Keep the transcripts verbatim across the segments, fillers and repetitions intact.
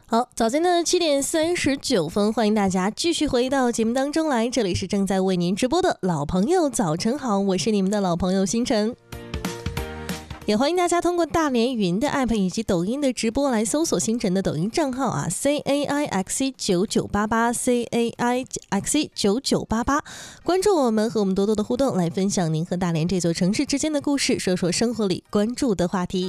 好，早间的七点三十九分，欢迎大家继续回到节目当中来，这里是正在为您直播的老朋友早晨好，我是你们的老朋友星辰。也欢迎大家通过大连云的 app 以及抖音的直播来搜索星辰的抖音账号啊 C A I X C 九九八八 C A I X C 九九八八，关注我们，和我们多多的互动，来分享您和大连这座城市之间的故事，说说生活里关注的话题。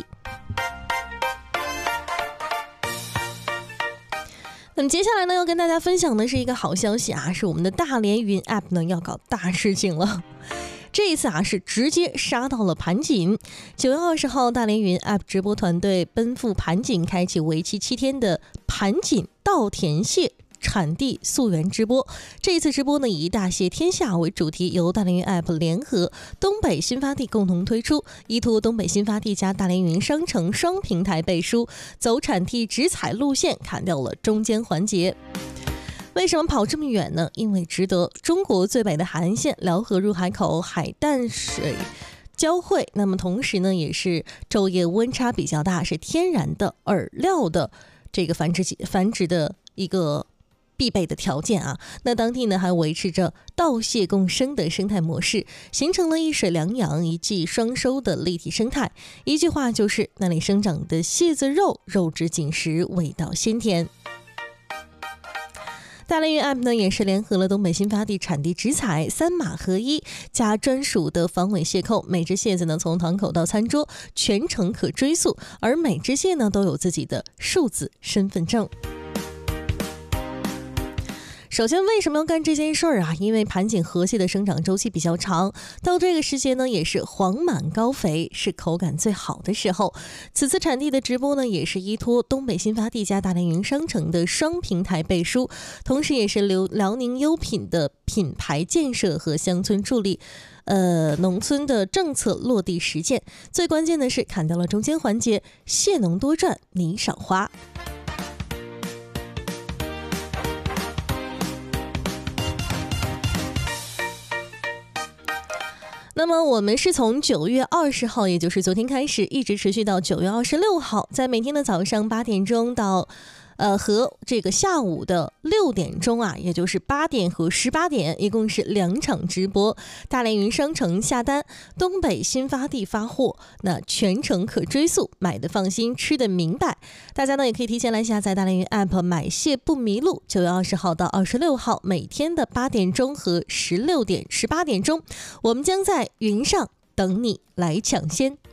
那么接下来呢，要跟大家分享的是一个好消息啊，是我们的大连云 app 呢要搞大事情了。这一次啊，是直接杀到了盘锦。九月二十号，大连云 app 直播团队奔赴盘锦，开启为期七天的盘锦稻田蟹产地溯源直播。这一次直播呢，以大蟹天下为主题，由大连云 app 联合东北新发地共同推出，依托东北新发地加大连云商城双平台背书，走产地直采路线，砍掉了中间环节。为什么跑这么远呢？因为值得。中国最北的海岸线辽河入海口海淡水交汇，那么同时呢，也是昼夜温差比较大，是天然的饵料的这个繁殖繁殖的一个必备的条件啊。那当地呢还维持着稻蟹共生的生态模式，形成了一水两养一季双收的立体生态。一句话就是，那里生长的蟹子肉肉质紧实，味道鲜甜。大连云 app 呢也是联合了东北新发地产地直采三码合一加专属的防伪蟹扣，每只蟹子呢从塘口到餐桌全程可追溯，而每只蟹呢都有自己的数字身份证。首先，为什么要干这件事儿啊？因为盘锦河蟹的生长周期比较长，到这个时节呢，也是黄满高肥，是口感最好的时候。此次产地的直播呢，也是依托东北新发地加大连云商城的双平台背书，同时也是辽辽宁优品的品牌建设和乡村助力。呃，农村的政策落地实践，最关键的是砍掉了中间环节，蟹农多赚，你少花。那么我们是从九月二十号，也就是昨天开始，一直持续到九月二十六号，在每天的早上八点钟到呃和这个下午的六点钟啊，也就是八点和十八点，一共是两场直播。大连云商城下单，东北新发地发货，那全程可追溯，买的放心，吃的明白。大家呢也可以提前来下载大连云 app， 买蟹不迷路。九月二十号到二十六号，每天的八点钟和十六点、十八点钟，我们将在云上等你来抢先。